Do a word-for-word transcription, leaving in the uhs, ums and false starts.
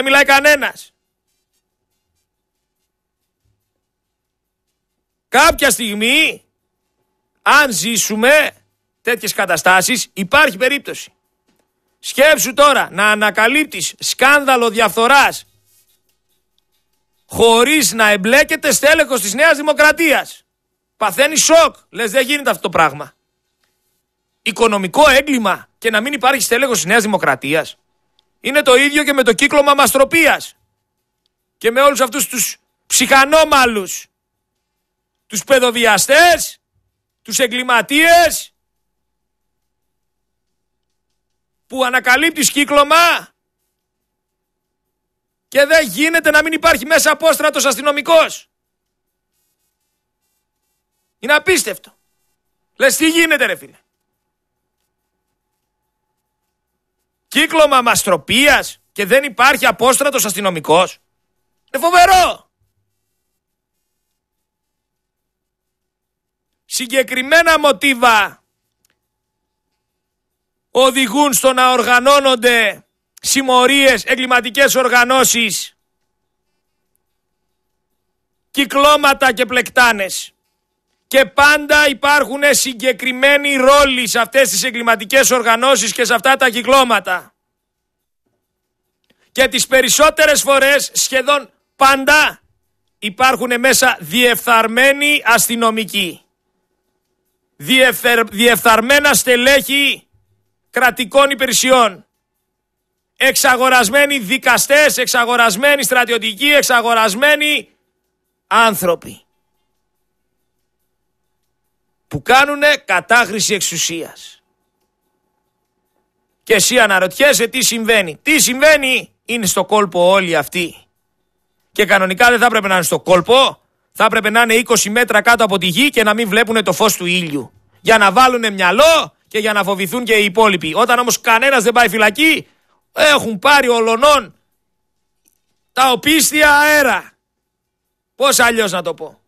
μιλάει κανένας. Κάποια στιγμή, αν ζήσουμε τέτοιες καταστάσεις, υπάρχει περίπτωση. Σκέψου τώρα να ανακαλύπτεις σκάνδαλο διαφθοράς χωρίς να εμπλέκεται στέλεχος της Νέας Δημοκρατίας. Παθαίνει σοκ. Λες, δεν γίνεται αυτό το πράγμα. Οικονομικό έγκλημα και να μην υπάρχει στέλεχος της Νέας Δημοκρατίας. Είναι το ίδιο και με το κύκλωμα μαστροπίας. Και με όλους αυτούς τους ψυχανόμαλους, τους παιδοβιαστές, τους εγκληματίες που ανακαλύπτεις κύκλωμα και δεν γίνεται να μην υπάρχει μέσα απόστρατος αστυνομικός. Είναι απίστευτο. Λες, τι γίνεται ρε φίλε. Κύκλωμα μαστροπίας και δεν υπάρχει απόστρατος αστυνομικός. Είναι φοβερό. Συγκεκριμένα μοτίβα οδηγούν στο να οργανώνονται συμμορίες, εγκληματικές οργανώσεις, κυκλώματα και πλεκτάνες. Και πάντα υπάρχουν συγκεκριμένοι ρόλοι σε αυτές τις εγκληματικές οργανώσεις και σε αυτά τα κυκλώματα. Και τις περισσότερες φορές, σχεδόν πάντα, υπάρχουν μέσα διεφθαρμένοι αστυνομικοί. Διεφθαρ, διεφθαρμένα στελέχη κρατικών υπηρεσιών. Εξαγορασμένοι δικαστές, εξαγορασμένοι στρατιωτικοί, εξαγορασμένοι άνθρωποι. Που κάνουνε κατάχρηση εξουσίας. Και εσύ αναρωτιέσαι τι συμβαίνει. Τι συμβαίνει, είναι στο κόλπο όλοι αυτοί. Και κανονικά δεν θα έπρεπε να είναι στο κόλπο, θα έπρεπε να είναι είκοσι μέτρα κάτω από τη γη και να μην βλέπουν το φως του ήλιου. Για να βάλουν μυαλό και για να φοβηθούν και οι υπόλοιποι. Όταν όμως κανένας δεν πάει φυλακή, έχουν πάρει ολονών τα οπίστια αέρα. Πώς αλλιώς να το πω.